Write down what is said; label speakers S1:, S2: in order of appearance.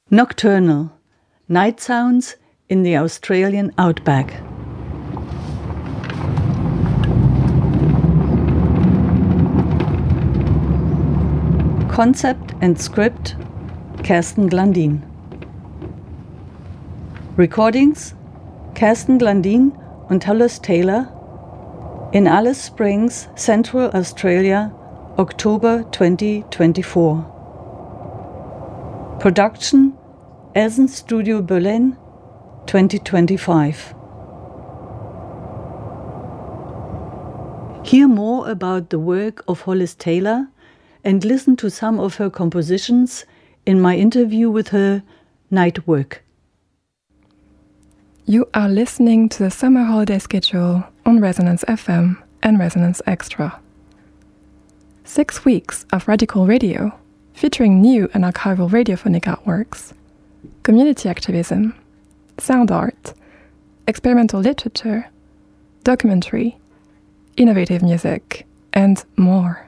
S1: Nocturnal, night sounds in the Australian outback. Concept and script, Kerstin Glandin. Recordings, Kerstin Glandin und Hollis Taylor in Alice Springs, Central Australia, October 2024. Production, Elsen Studio Berlin, 2025. Hear more about the work of Hollis Taylor and listen to some of her compositions in my interview with her, Night Work.
S2: You are listening to the summer holiday schedule on Resonance FM and Resonance Extra. 6 weeks of radical radio featuring new and archival radiophonic artworks, community activism, sound art, experimental literature, documentary, innovative music, and more.